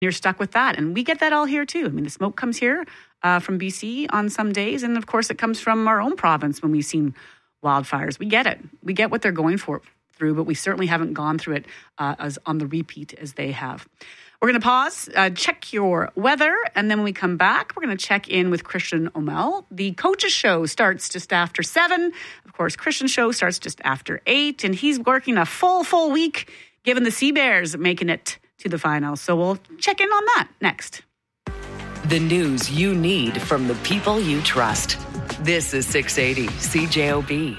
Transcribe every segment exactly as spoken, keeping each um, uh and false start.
You're stuck with that. And we get that all here too. I mean, the smoke comes here uh, from B C on some days. And of course, it comes from our own province when we've seen wildfires. We get it. We get what they're going for through, but we certainly haven't gone through it uh, as on the repeat as they have. We're going to pause, uh, check your weather, and then when we come back, we're going to check in with Christian O'Mell. The Coaches Show starts just after seven. Of course, Christian's show starts just after eight, and he's working a full, full week, given the Sea Bears making it to the finals. So we'll check in on that next. The news you need from the people you trust. This is six eighty C J O B.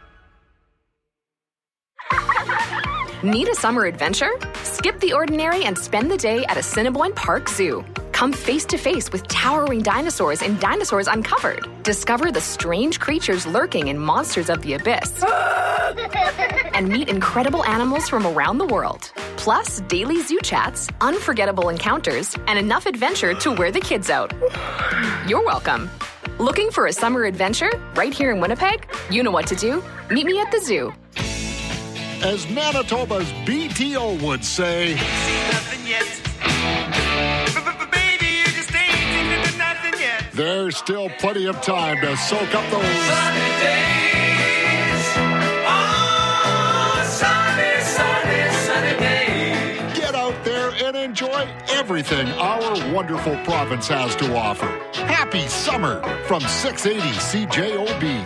Need a summer adventure? Skip the ordinary and spend the day at Assiniboine Park Zoo. Come face to face with towering dinosaurs in Dinosaurs Uncovered. Discover the strange creatures lurking in Monsters of the Abyss. And meet incredible animals from around the world. Plus, daily zoo chats, unforgettable encounters, and enough adventure to wear the kids out. You're welcome. Looking for a summer adventure right here in Winnipeg? You know what to do. Meet me at the zoo. As Manitoba's B T O would say, nothing yet. Baby, you just ain't nothing yet. There's still plenty of time to soak up those sunny days. Oh, sunny, sunny, sunny days. Get out there and enjoy everything our wonderful province has to offer. Happy summer from six eighty C J O B.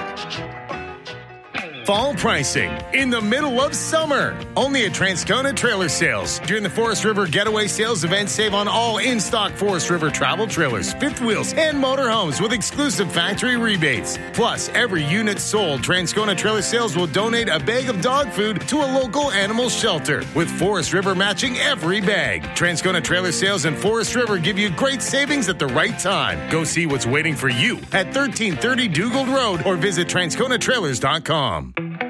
Fall pricing in the middle of summer. Only at Transcona Trailer Sales. During the Forest River Getaway Sales event, save on all in-stock Forest River travel trailers, fifth wheels, and motorhomes with exclusive factory rebates. Plus, every unit sold, Transcona Trailer Sales will donate a bag of dog food to a local animal shelter, with Forest River matching every bag. Transcona Trailer Sales and Forest River give you great savings at the right time. Go see what's waiting for you at thirteen thirty Dugald Road or visit transcona trailers dot com.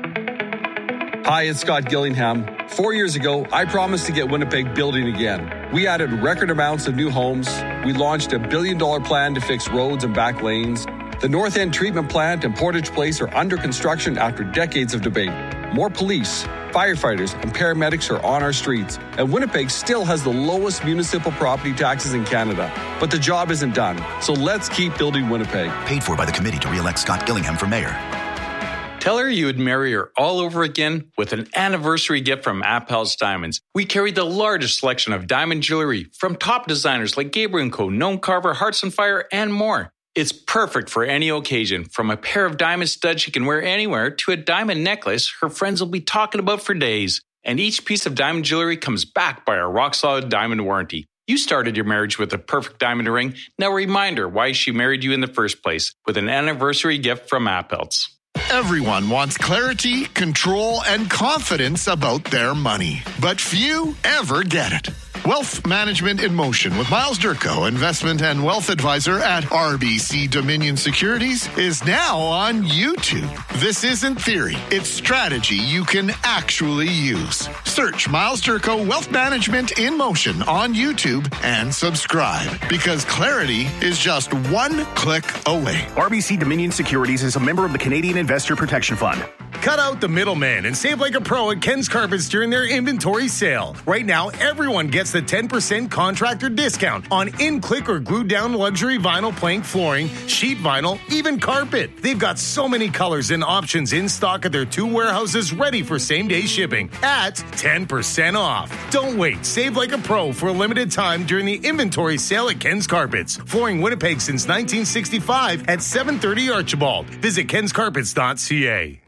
Hi, it's Scott Gillingham. Four years ago, I promised to get Winnipeg building again. We added record amounts of new homes. We launched a billion dollar plan to fix roads and back lanes. The North End Treatment Plant and Portage Place are under construction after decades of debate. More police, firefighters, and paramedics are on our streets. And Winnipeg still has the lowest municipal property taxes in Canada. But the job isn't done. So let's keep building Winnipeg. Paid for by the committee to re-elect Scott Gillingham for mayor. Tell her you would marry her all over again with an anniversary gift from Appel's Diamonds. We carry the largest selection of diamond jewelry from top designers like Gabriel and Co, Gnome Carver, Hearts on Fire, and more. It's perfect for any occasion, from a pair of diamond studs she can wear anywhere to a diamond necklace her friends will be talking about for days. And each piece of diamond jewelry comes backed by our rock-solid diamond warranty. You started your marriage with a perfect diamond ring. Now remind her why she married you in the first place with an anniversary gift from Appel's. Everyone wants clarity, control, and confidence about their money, but few ever get it. Wealth Management in Motion with Miles Durko, investment and wealth advisor at R B C Dominion Securities, is now on YouTube. This isn't theory, it's strategy you can actually use. Search Miles Durko Wealth Management in Motion on YouTube and subscribe, because clarity is just one click away. R B C Dominion Securities is a member of the Canadian Investor Protection Fund. Cut out the middleman and save like a pro at Ken's Carpets during their inventory sale. Right now, everyone gets the ten percent contractor discount on in-click or glued-down luxury vinyl plank flooring, sheet vinyl, even carpet. They've got so many colors and options in stock at their two warehouses ready for same-day shipping at ten percent off. Don't wait. Save like a pro for a limited time during the inventory sale at Ken's Carpets. Flooring Winnipeg since nineteen sixty-five at seven thirty Archibald. Visit kens carpets dot c a.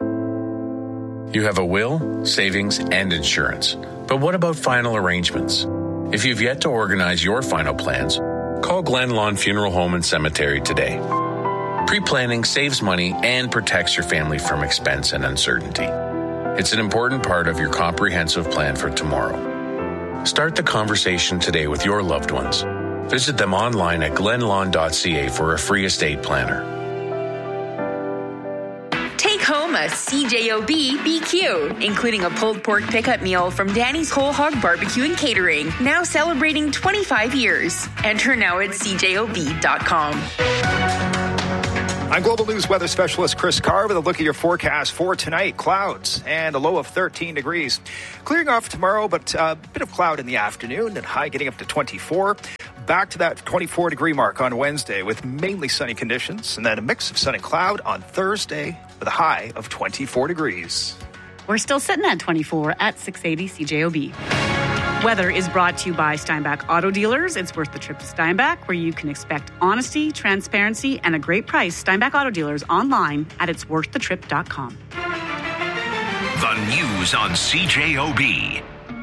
You have a will, savings, and insurance. But what about final arrangements? If you've yet to organize your final plans, call Glen Lawn Funeral Home and Cemetery today. Pre-planning saves money and protects your family from expense and uncertainty. It's an important part of your comprehensive plan for tomorrow. Start the conversation today with your loved ones. Visit them online at glen lawn dot c a for a free estate planner. Take home a C J O B B Q, including a pulled pork pickup meal from Danny's Whole Hog Barbecue and Catering, now celebrating twenty-five years. Enter now at c j o b dot com. I'm Global News weather specialist Chris Carr with a look at your forecast for tonight. Clouds and a low of thirteen degrees. Clearing off tomorrow, but a bit of cloud in the afternoon and high getting up to twenty-four. Back to that twenty-four degree mark on Wednesday with mainly sunny conditions, and then a mix of sun and cloud on Thursday with a high of twenty-four degrees. We're still sitting at twenty-four at six eighty C J O B. Weather is brought to you by Steinbach Auto Dealers. It's worth the trip to Steinbach, where you can expect honesty, transparency, and a great price. Steinbach Auto Dealers online at its worth the trip dot com. The news on C J O B.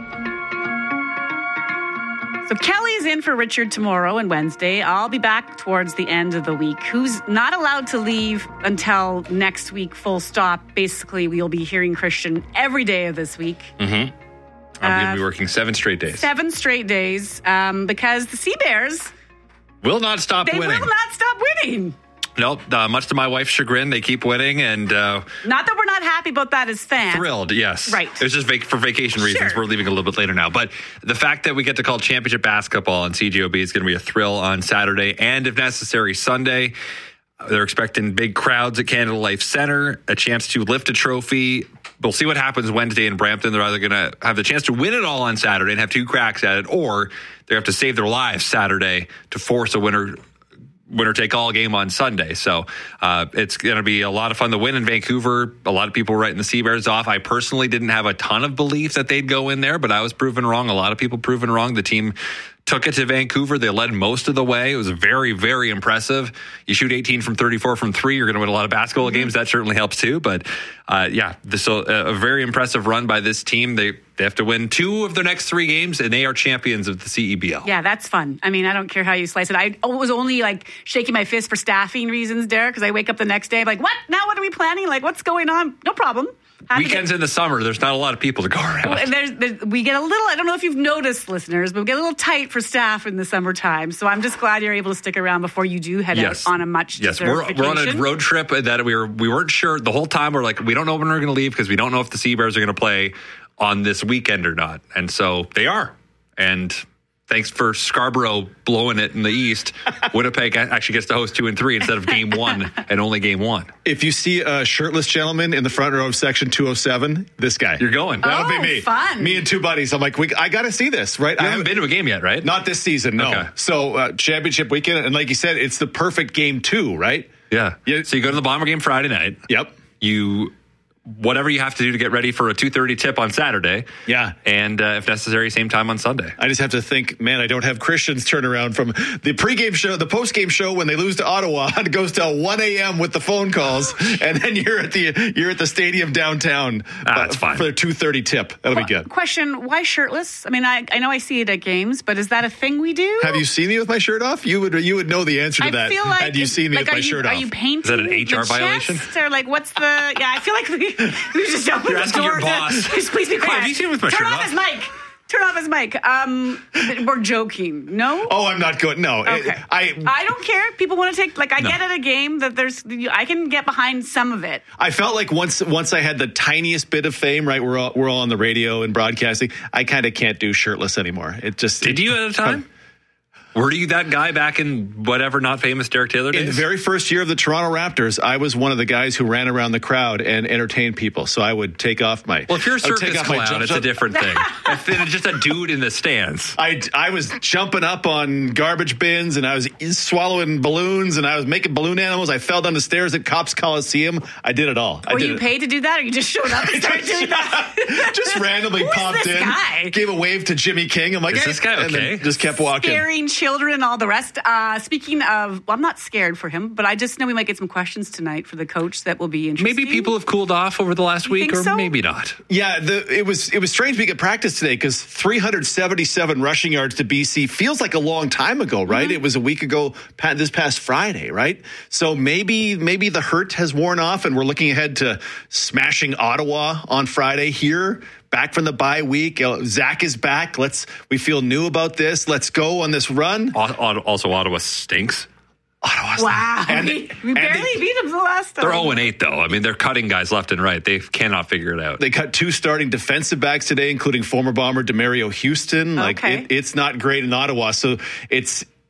So Kelly's in for Richard tomorrow and Wednesday. I'll be back towards the end of the week. Who's not allowed to leave until next week, full stop. Basically, we'll be hearing Christian every day of this week. Mm-hmm. I'm uh, going to be working seven straight days. Seven straight days um, because the Sea Bears will not stop they winning. They will not stop winning. Nope. Uh, much to my wife's chagrin, they keep winning. and uh, Not that we're not happy about that as fans. Thrilled, yes. Right. It was just vac- for vacation reasons. Sure. We're leaving a little bit later now. But the fact that we get to call championship basketball on C J O B is going to be a thrill on Saturday and, if necessary, Sunday. They're expecting big crowds at Canada Life Centre, a chance to lift a trophy. We'll see what happens Wednesday in Brampton. They're either going to have the chance to win it all on Saturday and have two cracks at it, or they have to save their lives Saturday to force a winner winner take all game on Sunday. So uh, it's going to be a lot of fun to win in Vancouver. A lot of people were writing the Sea Bears off. I personally didn't have a ton of belief that they'd go in there, but I was proven wrong. A lot of people proven wrong. The team took it to Vancouver. They led most of the way. It was very, very impressive. You shoot eighteen from thirty-four from three, you're going to win a lot of basketball mm-hmm. games. That certainly helps too. But uh, yeah, this uh, a very impressive run by this team. They they have to win two of their next three games, and they are champions of the C E B L. Yeah, that's fun. I mean, I don't care how you slice it. I was only like shaking my fist for staffing reasons, Derek, because I wake up the next day like, what? Now what are we planning? Like, what's going on? No problem. Happy Weekends to- in the summer, there's not a lot of people to go around. Well, and there's, there's, we get a little, I don't know if you've noticed, listeners, but we get a little tight for staff in the summertime. So I'm just glad you're able to stick around before you do head yes. out on a much Yes, we're, we're on a road trip that we were we weren't sure the whole time. We're like, we don't know when we're going to leave because we don't know if the Sea Bears are going to play on this weekend or not. And so they are. And thanks for Scarborough blowing it in the East. Winnipeg actually gets to host two and three instead of game one and only game one. If you see a shirtless gentleman in the front row of section two oh seven, this guy. You're going. That'll oh, be me. Fun. Me and two buddies. I'm like, we, I got to see this, right? You I haven't been to a game yet, right? Not this season, no. Okay. So uh, championship weekend. And like you said, it's the perfect game two, right? Yeah. yeah. So you go to the Bomber game Friday night. Yep. You... whatever you have to do to get ready for a two thirty tip on Saturday. Yeah. And uh, if necessary, same time on Sunday. I just have to think, man, I don't have Christian's turnaround from the pregame show, the postgame show when they lose to Ottawa. It goes till one a.m. with the phone calls. And then you're at the you're at the stadium downtown ah, that's uh, fine. for the two thirty tip. That'll Qu- be good. Question, why shirtless? I mean, I, I know I see it at games, but is that a thing we do? Have you seen me with my shirt off? You would you would know the answer to I that feel like had you seen me like, with my you, shirt are off. Are you painting Is that an H R the violation? Chest? Or like, what's the... Yeah, I feel like we, we just opened You're the asking door. your boss. Please, please be quiet. Hey, have you seen him with my Turn shirt off off? his mic. Turn off his mic. Um, we're joking. No? Oh, I'm not good. No. Okay. It, I I don't care. People want to take... Like, I No. get at a game that there's... I can get behind some of it. I felt like once once I had the tiniest bit of fame, right? We're all, we're all on the radio and broadcasting. I kind of can't do shirtless anymore. It just Did it, you at a time? Were you that guy back in whatever not famous Derek Taylor days? In the very first year of the Toronto Raptors, I was one of the guys who ran around the crowd and entertained people. So I would take off my... Well, if you're a I would circus take off my clown, jump- it's a different thing. If it's just a dude in the stands. I, I was jumping up on garbage bins and I was swallowing balloons and I was making balloon animals. I fell down the stairs at Cops Coliseum. I did it all. I Were did you it. paid to do that, or you just showed up and started doing that? Just randomly Who is popped this in, guy? gave a wave to Jimmy King. I'm like, Is hey, this guy and then okay? just kept walking. Scaring children and all the rest. Uh, speaking of, well, I'm not scared for him, but I just know we might get some questions tonight for the coach that will be interesting. Maybe people have cooled off over the last You week, think or so? maybe not. Yeah, the, it was it was strange being at practice today because three hundred seventy-seven rushing yards to B C feels like a long time ago, right? Mm-hmm. It was a week ago, pa- this past Friday, right? So maybe maybe the hurt has worn off, and we're looking ahead to smashing Ottawa on Friday here. Back from the bye week, uh, Zach is back. Let's we feel new about this. Let's go on this run. Also, Ottawa stinks. Ottawa's Wow. and we, they- we and barely they- beat them the last time. They're oh and eight, though. I mean, they're cutting guys left and right. They cannot figure it out. They cut two starting defensive backs today, including former Bomber Demario Houston. Like Okay. it, it's not great in Ottawa. So it's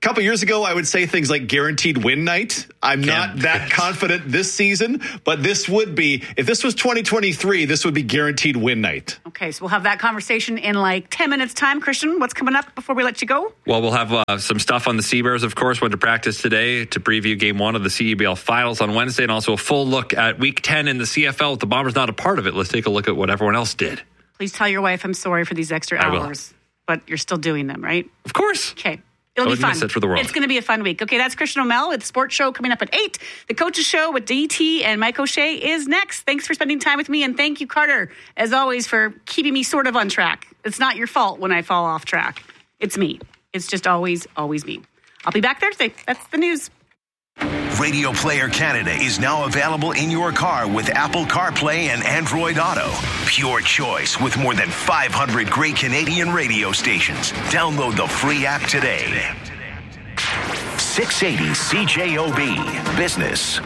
couple years ago, I would say things like guaranteed win night. I'm Can, not that confident this season, but this would be, if this was twenty twenty-three, this would be guaranteed win night. Okay, so we'll have that conversation in like ten minutes time. Christian, what's coming up before we let you go? Well, we'll have uh, some stuff on the Seabears, of course, went to practice today to preview game one of the C E B L finals on Wednesday, and also a full look at week ten in the C F L with the Bombers not a part of it. Let's take a look at what everyone else did. Please tell your wife I'm sorry for these extra hours, but you're still doing them, right? Of course. Okay. It'll be fun. It for the world. It's going to be a fun week. Okay, that's Christian O'Mell with the Sports Show coming up at eight. The Coaches Show with D T and Mike O'Shea is next. Thanks for spending time with me, and thank you, Carter, as always, for keeping me sort of on track. It's not your fault when I fall off track. It's me. It's just always, always me. I'll be back Thursday. That's the news. Radio Player Canada is now available in your car with Apple CarPlay and Android Auto. Pure choice with more than five hundred great Canadian radio stations. Download the free app today. six eighty C J O B Business.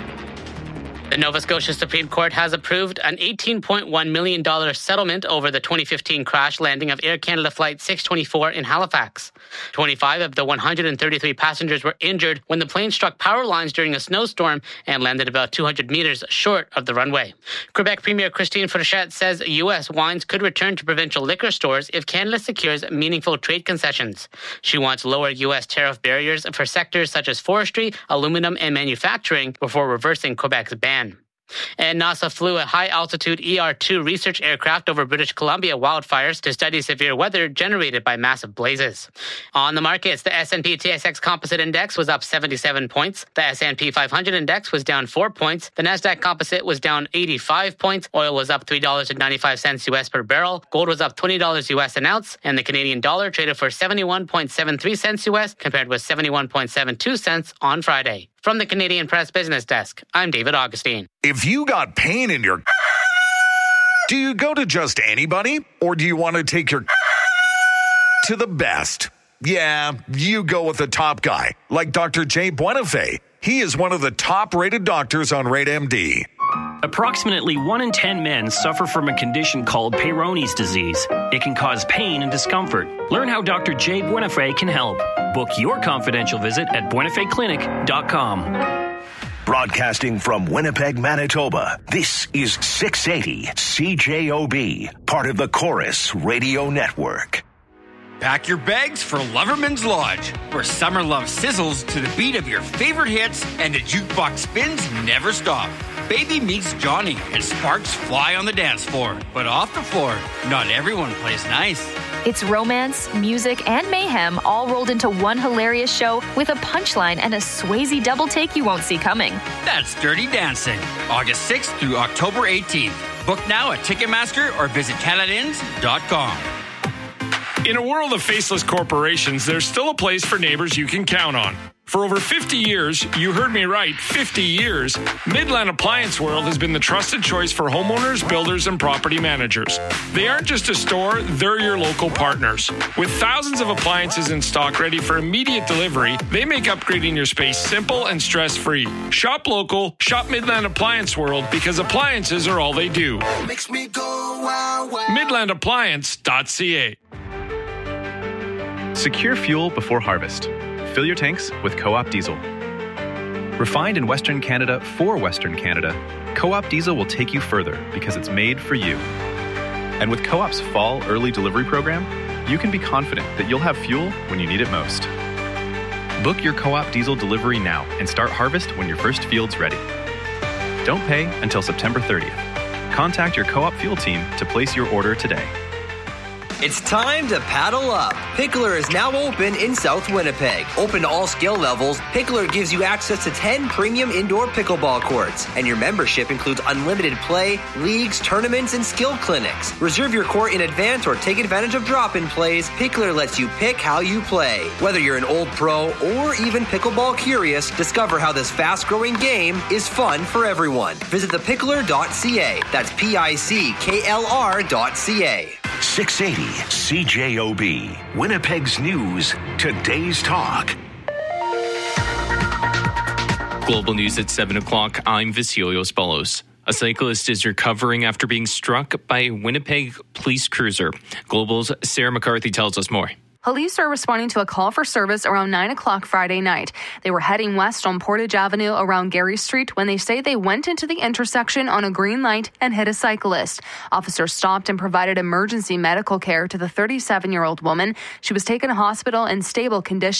The Nova Scotia Supreme Court has approved an eighteen point one million dollars settlement over the twenty fifteen crash landing of Air Canada Flight six twenty-four in Halifax. twenty-five of the one hundred thirty-three passengers were injured when the plane struck power lines during a snowstorm and landed about two hundred meters short of the runway. Quebec Premier Christine Frechette says U S wines could return to provincial liquor stores if Canada secures meaningful trade concessions. She wants lower U S tariff barriers for sectors such as forestry, aluminum, and manufacturing before reversing Quebec's ban. And NASA flew a high-altitude E R two research aircraft over British Columbia wildfires to study severe weather generated by massive blazes. On the markets, the S and P T S X Composite Index was up seventy-seven points. The S and P five hundred Index was down four points. The NASDAQ Composite was down eighty-five points. Oil was up three dollars and ninety-five cents U S per barrel. Gold was up twenty dollars U S an ounce. And the Canadian dollar traded for seventy-one point seven three cents U S compared with seventy-one point seven two cents on Friday. From the Canadian Press Business Desk, I'm David Augustine. If you got pain in your... Do you go to just anybody? Or do you want to take your... to the best? Yeah, you go with the top guy, like Doctor Jay Buenafé. He is one of the top-rated doctors on Rate M D. Approximately one in ten men suffer from a condition called Peyronie's disease. It can cause pain and discomfort. Learn how Doctor Jay Buenafé can help. Book your confidential visit at buenafé clinic dot com. Broadcasting from Winnipeg, Manitoba, this is six eighty C J O B, part of the Chorus Radio Network. Pack your bags for Loverman's Lodge, where summer love sizzles to the beat of your favorite hits and the jukebox spins never stop. Baby meets Johnny and sparks fly on the dance floor. But off the floor, not everyone plays nice. It's romance, music, and mayhem all rolled into one hilarious show with a punchline and a Swayze double take you won't see coming. That's Dirty Dancing, August sixth through October eighteenth. Book now at Ticketmaster or visit canada inns dot com. In a world of faceless corporations, there's still a place for neighbors you can count on. For over fifty years, you heard me right, fifty years, Midland Appliance World has been the trusted choice for homeowners, builders, and property managers. They aren't just a store, they're your local partners. With thousands of appliances in stock ready for immediate delivery, they make upgrading your space simple and stress-free. Shop local, shop Midland Appliance World, because appliances are all they do. Makes me go wow, wow. midland appliance dot c a. Secure fuel before harvest. Fill your tanks with Co-op Diesel. Refined in Western Canada for Western Canada, Co-op Diesel will take you further because it's made for you. And with Co-op's fall early delivery program, you can be confident that you'll have fuel when you need it most. Book your Co-op Diesel delivery now and start harvest when your first field's ready. Don't pay until September thirtieth. Contact your Co-op fuel team to place your order today. It's time to paddle up. Pickler is now open in South Winnipeg. Open to all skill levels, Pickler gives you access to ten premium indoor pickleball courts. And your membership includes unlimited play, leagues, tournaments, and skill clinics. Reserve your court in advance or take advantage of drop-in plays. Pickler lets you pick how you play. Whether you're an old pro or even pickleball curious, discover how this fast-growing game is fun for everyone. Visit the pickler dot c a. That's P I C K L R dot C A. six eighty C J O B, Winnipeg's news, today's talk. Global news at seven o'clock. I'm Vasilios Ballos. A cyclist is recovering after being struck by a Winnipeg police cruiser. Global's Sarah McCarthy tells us more. Police are responding to a call for service around nine o'clock Friday night. They were heading west on Portage Avenue around Gary Street when they say they went into the intersection on a green light and hit a cyclist. Officers stopped and provided emergency medical care to the thirty-seven-year-old woman. She was taken to hospital in stable condition.